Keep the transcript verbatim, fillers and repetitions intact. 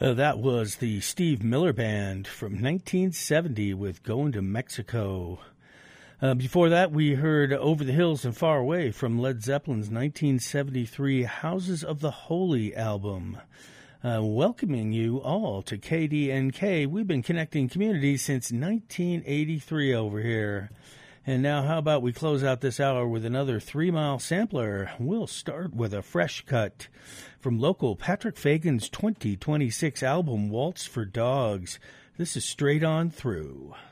Uh, that was the Steve Miller Band from nineteen seventy with Going to Mexico. Uh, before that, we heard Over the Hills and Far Away from Led Zeppelin's nineteen seventy-three Houses of the Holy album. Uh, welcoming you all to K D N K. We've been connecting communities since nineteen eighty-three over here. And now how about we close out this hour with another three-mile sampler. We'll start with a fresh cut from local Patrick Fagan's twenty twenty-six album, Waltz for Dogs. This is Straight On Through.